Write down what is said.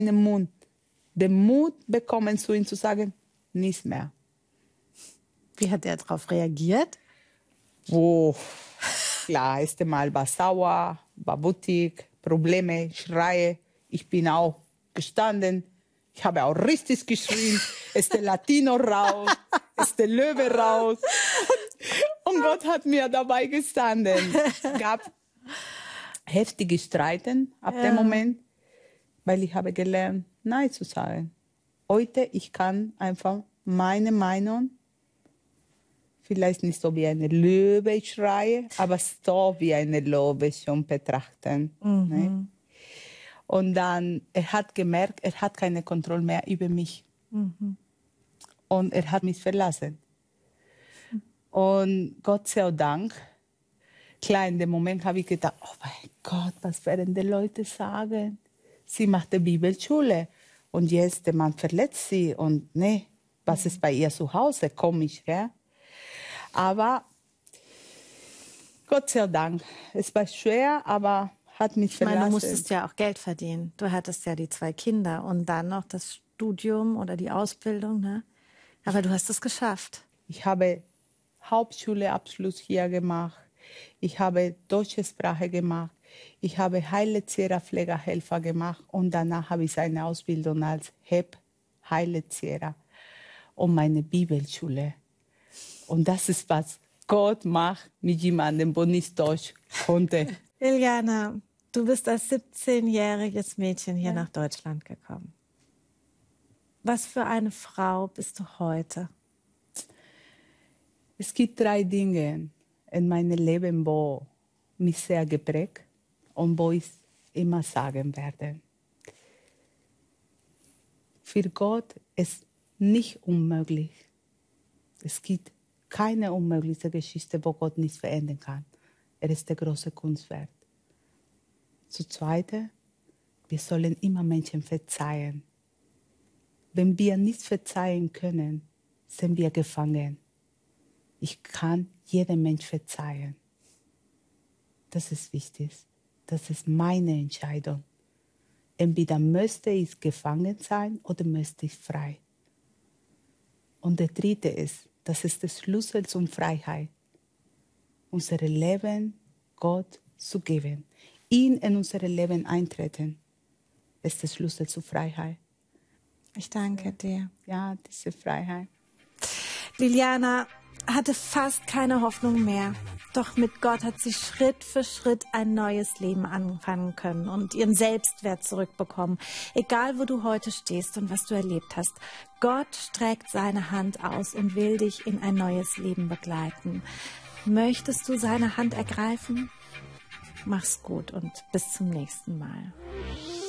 den Mut bekommen, zu ihm zu sagen, nichts mehr. Wie hat er darauf reagiert? Oh, klar, erste Mal war sauer, war wütig, Probleme, Schreie. Ich bin auch gestanden. Ich habe auch richtig geschrien. Ist der Latino raus, ist der Löwe raus. Und Gott hat mir dabei gestanden. Es gab heftige Streiten ab dem Moment, weil ich habe gelernt, Nein zu sagen. Heute, ich kann einfach meine Meinung, vielleicht nicht so wie eine Löwe schreie, aber so wie eine Löwe schon betrachten. Ne? Und dann, er hat gemerkt, er hat keine Kontrolle mehr über mich. Und er hat mich verlassen. Und Gott sei Dank, klar, in dem Moment habe ich gedacht, oh mein Gott, was werden die Leute sagen? Sie macht die Bibelschule und jetzt der Mann verletzt sie und ne, was ist bei ihr zu Hause? Komisch, ja? Aber Gott sei Dank, es war schwer, aber hat mich verlassen. Ich meine, du musstest ja auch Geld verdienen. Du hattest ja die 2 Kinder und dann noch das Studium oder die Ausbildung, ne? Aber du hast es geschafft. Ich habe Hauptschulabschluss hier gemacht. Ich habe deutsche Sprache gemacht. Ich habe Heilerzieher, Pflegehelfer gemacht. Und danach habe ich eine Ausbildung als Heilerzieher und meine Bibelschule. Und das ist, was Gott macht mit jemandem, der nicht Deutsch konnte. Liliana, du bist als 17-jähriges Mädchen hier nach Deutschland gekommen. Was für eine Frau bist du heute? Es gibt 3 Dinge in meinem Leben, wo mich sehr geprägt und wo ich immer sagen werde. Für Gott ist nicht unmöglich. Es gibt keine unmögliche Geschichte, wo Gott nicht verändern kann. Er ist der große Kunstwerk. Zu Zweite, wir sollen immer Menschen verzeihen. Wenn wir nicht verzeihen können, sind wir gefangen. Ich kann jedem Mensch verzeihen. Das ist wichtig. Das ist meine Entscheidung. Entweder möchte ich gefangen sein oder möchte ich frei. Und der dritte ist, das ist der Schlüssel zur Freiheit. Unser Leben Gott zu geben. Ihn in unser Leben eintreten, ist der Schlüssel zur Freiheit. Ich danke dir. Ja, diese Freiheit. Liliana hatte fast keine Hoffnung mehr. Doch mit Gott hat sie Schritt für Schritt ein neues Leben anfangen können und ihren Selbstwert zurückbekommen. Egal, wo du heute stehst und was du erlebt hast, Gott streckt seine Hand aus und will dich in ein neues Leben begleiten. Möchtest du seine Hand ergreifen? Mach's gut und bis zum nächsten Mal.